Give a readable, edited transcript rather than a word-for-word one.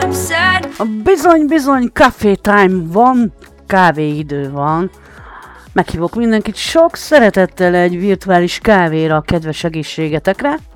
Bizony, café time van, kávéidő van. Meghívok mindenkit sok szeretettel egy virtuális kávéra a kedves egészségetekre.